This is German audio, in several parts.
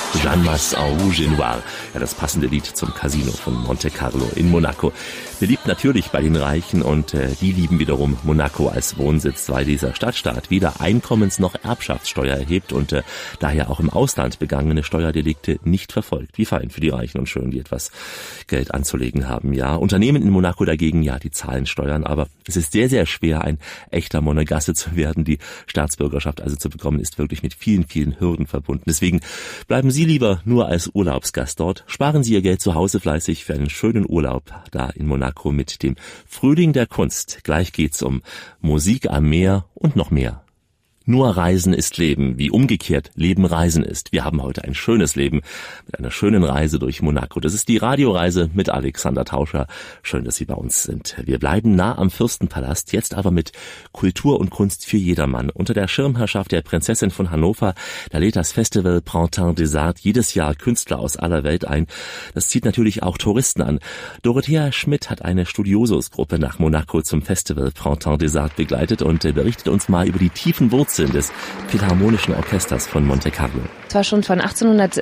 Jeanne Mas en Rouge et Noir. Ja, das passende Lied zum Casino von Monte Carlo in Monaco. Beliebt natürlich bei den Reichen und die lieben wiederum Monaco als Wohnsitz, weil dieser Stadtstaat weder Einkommens- noch Erbschaftssteuer erhebt und daher auch im Ausland begangene Steuerdelikte nicht verfolgt. Wie fein für die Reichen und Schönen, die etwas Geld anzulegen haben. Ja, Unternehmen in Monaco dagegen, ja, die zahlen Steuern, aber es ist sehr, sehr schwer, ein echter Monegasse zu werden. Die Staatsbürgerschaft also zu bekommen, ist wirklich mit vielen, vielen Hürden verbunden. Deswegen bleiben Sie lieber nur als Urlaubsgast dort. Sparen Sie Ihr Geld zu Hause fleißig für einen schönen Urlaub da in Monaco mit dem Frühling der Kunst. Gleich geht's um Musik am Meer und noch mehr. Nur Reisen ist Leben, wie umgekehrt Leben Reisen ist. Wir haben heute ein schönes Leben mit einer schönen Reise durch Monaco. Das ist die Radioreise mit Alexander Tauscher. Schön, dass Sie bei uns sind. Wir bleiben nah am Fürstenpalast, jetzt aber mit Kultur und Kunst für jedermann. Unter der Schirmherrschaft der Prinzessin von Hannover, da lädt das Festival Printemps des Arts jedes Jahr Künstler aus aller Welt ein. Das zieht natürlich auch Touristen an. Dorothea Schmidt hat eine Studiosus-Gruppe nach Monaco zum Festival Printemps des Arts begleitet und berichtet uns mal über die tiefen Wurzeln des Philharmonischen Orchesters von Monte Carlo. Es war schon von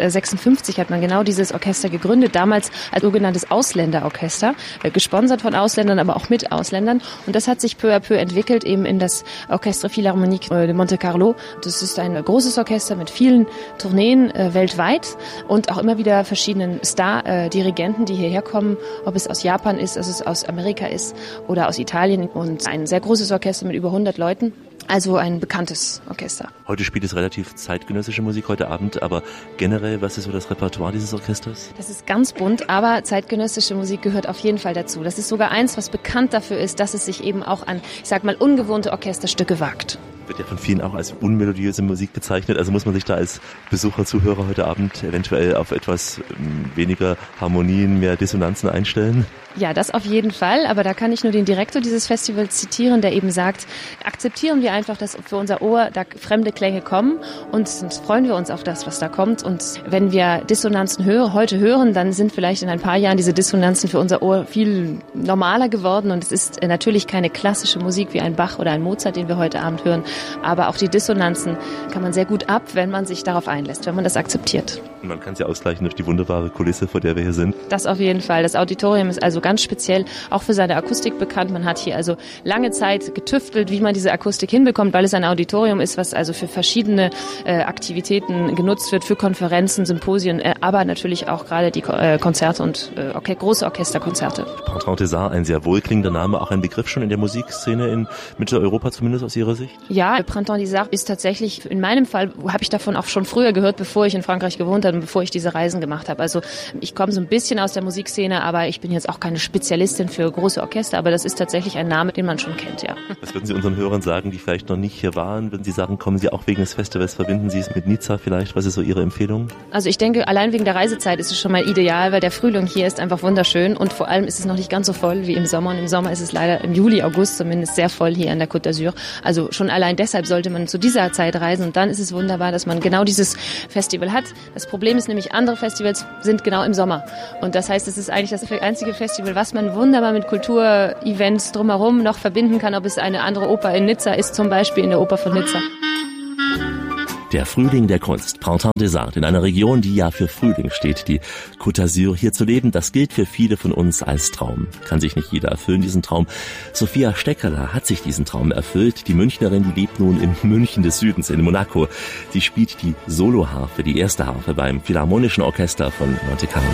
1856 hat man genau dieses Orchester gegründet, damals als sogenanntes Ausländerorchester, gesponsert von Ausländern, aber auch mit Ausländern. Und das hat sich peu à peu entwickelt eben in das Orchestre Philharmonique de Monte Carlo. Das ist ein großes Orchester mit vielen Tourneen weltweit und auch immer wieder verschiedenen Star-Dirigenten, die hierher kommen, ob es aus Japan ist, ob es aus Amerika ist oder aus Italien. Und ein sehr großes Orchester mit über 100 Leuten. Also ein bekanntes Orchester. Heute spielt es relativ zeitgenössische Musik heute Abend, aber generell, was ist so das Repertoire dieses Orchesters? Das ist ganz bunt, aber zeitgenössische Musik gehört auf jeden Fall dazu. Das ist sogar eins, was bekannt dafür ist, dass es sich eben auch an, ich sag mal, ungewohnte Orchesterstücke wagt. Wird ja von vielen auch als unmelodiöse Musik bezeichnet, also muss man sich da als Besucher, Zuhörer heute Abend eventuell auf etwas weniger Harmonien, mehr Dissonanzen einstellen? Ja, das auf jeden Fall, aber da kann ich nur den Direktor dieses Festivals zitieren, der eben sagt, akzeptieren wir einfach, dass für unser Ohr da fremde Klänge kommen und freuen wir uns auf das, was da kommt. Und wenn wir Dissonanzen heute hören, dann sind vielleicht in ein paar Jahren diese Dissonanzen für unser Ohr viel normaler geworden und es ist natürlich keine klassische Musik wie ein Bach oder ein Mozart, den wir heute Abend hören, aber auch die Dissonanzen kann man sehr gut ab, wenn man sich darauf einlässt, wenn man das akzeptiert. Und man kann es ja ausgleichen durch die wunderbare Kulisse, vor der wir hier sind. Das auf jeden Fall. Das Auditorium ist also ganz speziell auch für seine Akustik bekannt. Man hat hier also lange Zeit getüftelt, wie man diese Akustik hinbekommt, weil es ein Auditorium ist, was also für verschiedene Aktivitäten genutzt wird, für Konferenzen, Symposien, aber natürlich auch gerade die Konzerte und große Orchesterkonzerte. Printemps des Arts, ein sehr wohlklingender Name, auch ein Begriff schon in der Musikszene in Mitteleuropa, zumindest aus Ihrer Sicht? Ja, Printemps des Arts ist tatsächlich, in meinem Fall habe ich davon auch schon früher gehört, bevor ich in Frankreich gewohnt habe und bevor ich diese Reisen gemacht habe. Also ich komme so ein bisschen aus der Musikszene, aber ich bin jetzt auch keine Spezialistin für große Orchester, aber das ist tatsächlich ein Name, den man schon kennt, ja. Was würden Sie unseren Hörern sagen, die vielleicht noch nicht hier waren? Würden Sie sagen, kommen Sie auch wegen des Festivals, verbinden Sie es mit Nizza vielleicht? Was ist so Ihre Empfehlung? Also ich denke, allein wegen der Reisezeit ist es schon mal ideal, weil der Frühling hier ist einfach wunderschön und vor allem ist es noch nicht ganz so voll wie im Sommer. Und im Sommer ist es leider im Juli, August zumindest sehr voll hier an der Côte d'Azur. Also schon allein deshalb sollte man zu dieser Zeit reisen und dann ist es wunderbar, dass man genau dieses Festival hat. Das Problem ist nämlich, andere Festivals sind genau im Sommer und das heißt, es ist eigentlich das einzige Festival, was man wunderbar mit Kulturevents drumherum noch verbinden kann, ob es eine andere Oper in Nizza ist, zum Beispiel in der Oper von Nizza. Der Frühling der Kunst, Printemps des Arts, in einer Region, die ja für Frühling steht, die Côte d'Azur. Hier zu leben, das gilt für viele von uns als Traum. Kann sich nicht jeder erfüllen, diesen Traum. Sophia Steckerler hat sich diesen Traum erfüllt. Die Münchnerin, die lebt nun in München des Südens, in Monaco. Sie spielt die Soloharfe, die erste Harfe beim Philharmonischen Orchester von Monte Carlo.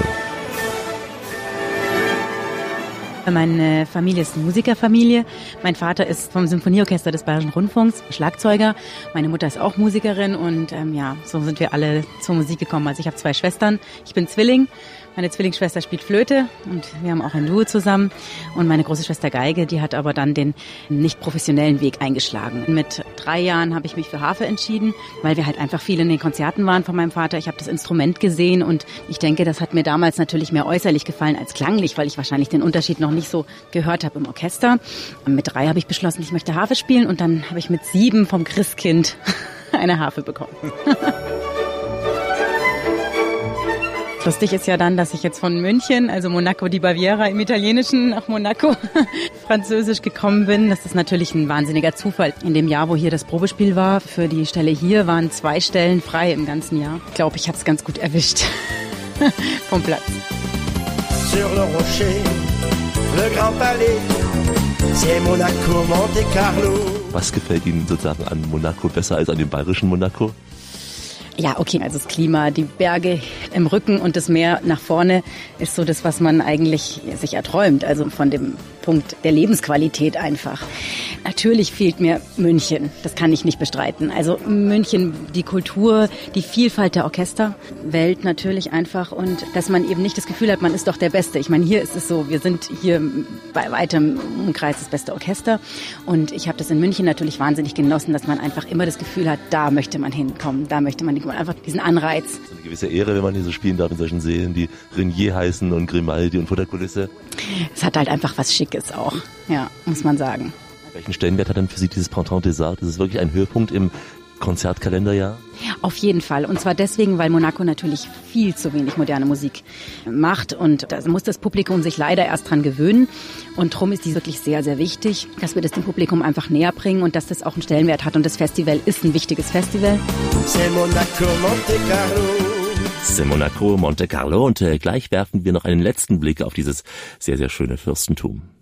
Meine Familie ist eine Musikerfamilie. Mein Vater ist vom Symphonieorchester des Bayerischen Rundfunks, Schlagzeuger. Meine Mutter ist auch Musikerin und so sind wir alle zur Musik gekommen. Also ich habe 2 Schwestern, ich bin Zwilling. Meine Zwillingsschwester spielt Flöte und wir haben auch ein Duo zusammen. Und meine große Schwester Geige, die hat aber dann den nicht professionellen Weg eingeschlagen. Mit 3 Jahren habe ich mich für Harfe entschieden, weil wir halt einfach viel in den Konzerten waren von meinem Vater. Ich habe das Instrument gesehen und ich denke, das hat mir damals natürlich mehr äußerlich gefallen als klanglich, weil ich wahrscheinlich den Unterschied noch nicht so gehört habe im Orchester. Und mit 3 habe ich beschlossen, ich möchte Harfe spielen und dann habe ich mit 7 vom Christkind eine Harfe bekommen. Lustig ist ja dann, dass ich jetzt von München, also Monaco di Baviera im Italienischen, nach Monaco französisch gekommen bin. Das ist natürlich ein wahnsinniger Zufall. In dem Jahr, wo hier das Probespiel war, für die Stelle hier waren 2 Stellen frei im ganzen Jahr. Ich glaube, ich habe es ganz gut erwischt vom Platz. Sur le rocher, le Grand Palais, c'est Monaco, Monte Carlo. Was gefällt Ihnen sozusagen an Monaco besser als an dem bayerischen Monaco? Ja, okay, also das Klima, die Berge im Rücken und das Meer nach vorne ist so das, was man eigentlich sich erträumt, also von dem Punkt der Lebensqualität einfach. Natürlich fehlt mir München, das kann ich nicht bestreiten. Also München, die Kultur, die Vielfalt der Orchesterwelt natürlich einfach und dass man eben nicht das Gefühl hat, man ist doch der Beste. Ich meine, hier ist es so, wir sind hier bei weitem Umkreis das beste Orchester und ich habe das in München natürlich wahnsinnig genossen, dass man einfach immer das Gefühl hat, da möchte man hinkommen, da möchte man hinkommen, einfach diesen Anreiz. Das ist eine gewisse Ehre, wenn man hier so spielen darf in solchen Sälen, die Renier heißen und Grimaldi und vor der Kulisse. Es hat halt einfach was Schickes auch, ja, muss man sagen. Welchen Stellenwert hat denn für Sie dieses Printemps des Arts? Ist es wirklich ein Höhepunkt im Konzertkalenderjahr? Auf jeden Fall. Und zwar deswegen, weil Monaco natürlich viel zu wenig moderne Musik macht. Und da muss das Publikum sich leider erst dran gewöhnen. Und darum ist die wirklich sehr, sehr wichtig, dass wir das dem Publikum einfach näher bringen und dass das auch einen Stellenwert hat. Und das Festival ist ein wichtiges Festival. C'est Monaco, Monte Carlo. C'est Monaco, Monte Carlo. Und gleich werfen wir noch einen letzten Blick auf dieses sehr, sehr schöne Fürstentum.